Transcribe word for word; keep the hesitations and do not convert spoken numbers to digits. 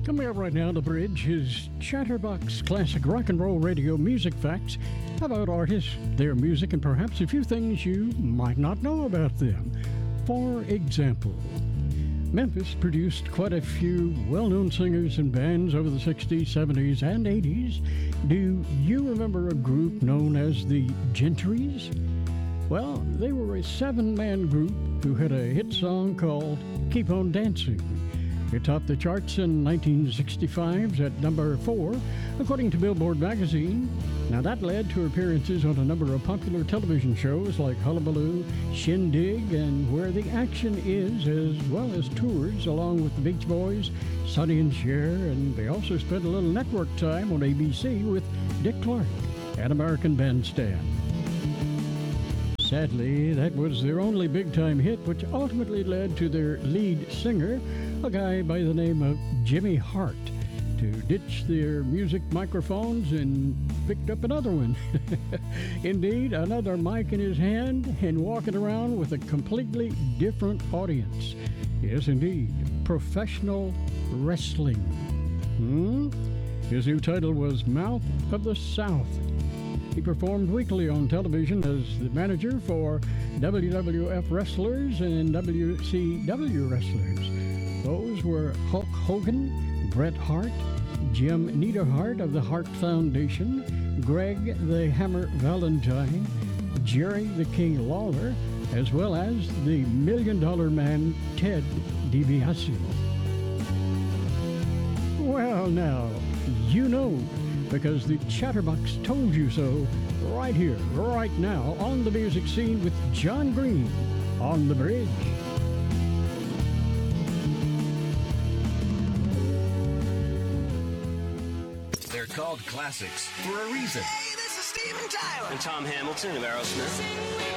Coming up right now, The Bridge is Chatterbox Classic Rock and Roll Radio Music Facts about artists, their music, and perhaps a few things you might not know about them. For example, Memphis produced quite a few well-known singers and bands over the sixties, seventies, and eighties. Do you remember a group known as the Gentrys? Well, they were a seven-man group who had a hit song called Keep On Dancing. It topped the charts in nineteen sixty-five at number four, according to Billboard magazine. Now, that led to appearances on a number of popular television shows like Hullabaloo, Shindig, and Where the Action Is, as well as tours along with the Beach Boys, Sonny and Cher, and they also spent a little network time on A B C with Dick Clark and American Bandstand. Sadly, that was their only big-time hit, which ultimately led to their lead singer, a guy by the name of Jimmy Hart, to ditch their music microphones and picked up another one. Indeed, another mic in his hand and walking around with a completely different audience. Yes, indeed, professional wrestling. Hmm? His new title was Mouth of the South. He performed weekly on television as the manager for W W F wrestlers and W C W wrestlers. Those were Hulk Hogan, Bret Hart, Jim Neidhart of the Hart Foundation, Greg the Hammer Valentine, Jerry the King Lawler, as well as the Million Dollar Man Ted DiBiase. Well, now, you know, because the Chatterbox told you so, right here, right now, on the music scene with John Green on The Bridge. They're called classics for a reason. Hey, this is Steven Tyler. And Tom Hamilton of Aerosmith.